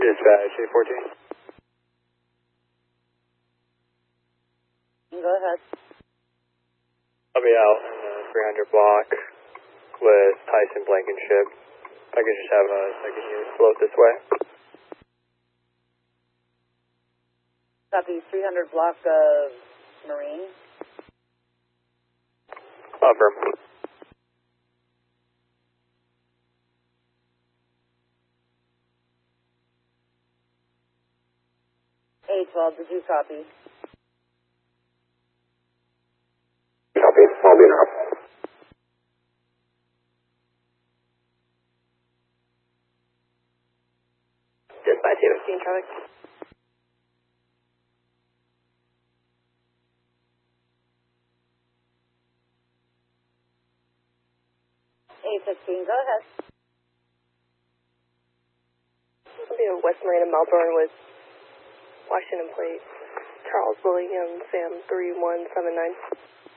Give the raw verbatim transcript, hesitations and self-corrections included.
Dispatch eight fourteen. Go ahead. I'll be out in the three hundred block with Tyson Blankenship. If I could just have a second unit float this way. Copy, three hundred block of Marine. Affirm. A twelve, did you copy? Copy. I'll be now. Dispatch eight fifteen traffic. A fifteen, go ahead. I'll be at West Marina, Melbourne with Washington plate. Charles William, Sam three one seven nine.